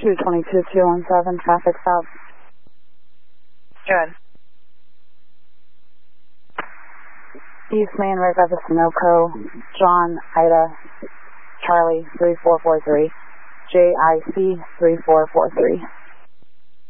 222-217, traffic south. Good. East Main, right by the Sunoco, John, Ida, Charlie, 3443, JIC 3443.